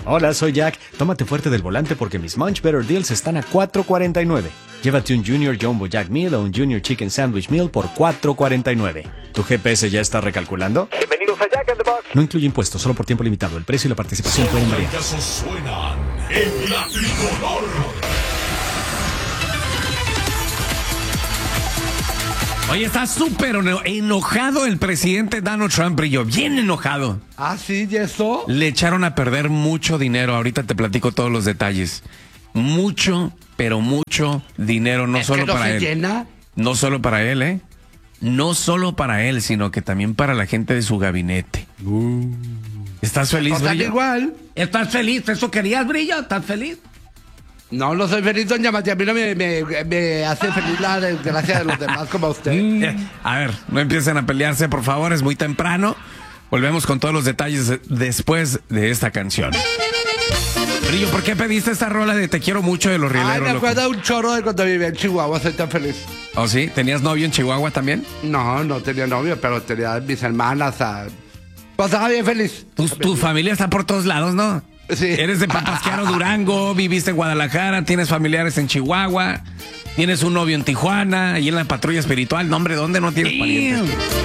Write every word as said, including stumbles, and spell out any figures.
Hola, soy Jack. Tómate fuerte del volante porque mis Munch Better Deals están a cuatro cuarenta y nueve. Llévate un Junior Jumbo Jack Meal o un Junior Chicken Sandwich Meal por cuatro cuarenta y nueve. ¿Tu G P S ya está recalculando? Bienvenidos a Jack in the Box. No incluye impuestos, solo por tiempo limitado. El precio y la participación pueden variar. Casos suenan en la tricolor. Oye, está súper enojado el presidente Donald Trump, Brillo, bien enojado. Ah, sí, ¿y eso? Le echaron a perder mucho dinero, ahorita te platico todos los detalles. Mucho, pero mucho dinero, no ¿Es solo que no para se él. llena? No solo para él, ¿eh? No solo para él, sino que también para la gente de su gabinete. Uh. ¿Estás feliz, O sea, que Brillo? igual. ¿Estás feliz? ¿Eso querías, Brillo? ¿Estás feliz? No, no soy feliz, doña Matías. A mí no me, me, me hace feliz la desgracia de los demás como a usted. Eh, a ver, no empiecen a pelearse, por favor, es muy temprano. Volvemos con todos los detalles de- después de esta canción. Brillo, ¿por qué pediste esta rola de Te quiero mucho de los Ay, rieleros, me loco? acuerdo de un chorro de cuando vivía en Chihuahua. Soy tan feliz. ¿Oh, sí? ¿Tenías novio en Chihuahua también? No, no tenía novio, pero tenía mis hermanas. A... Pasaba bien feliz. Tu, tu familia está por todos lados, ¿no? Sí. Eres de Papasquiaro, Durango, viviste en Guadalajara, tienes familiares en Chihuahua, tienes un novio en Tijuana, y en la patrulla espiritual. No, hombre, ¿dónde no tienes parientes?